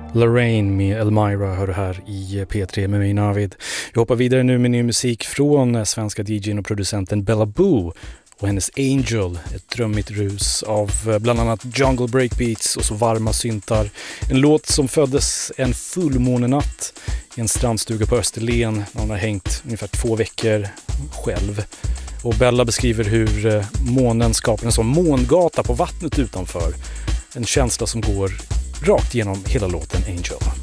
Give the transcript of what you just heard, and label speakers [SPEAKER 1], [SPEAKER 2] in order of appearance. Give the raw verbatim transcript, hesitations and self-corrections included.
[SPEAKER 1] Lorraine med Elmira hör du här i P tre med mig Navid. Vi hoppar vidare nu med ny musik från svenska D J:n och producenten Bella Boo och hennes Angel, ett drömmigt rus av bland annat jungle breakbeats och så varma syntar. En låt som föddes en fullmånenatt i en strandstuga på Österlen när hon har hängt ungefär två veckor själv. Och Bella beskriver hur månen skapar en sån mångata på vattnet utanför. En känsla som går rakt genom hela låten Angel.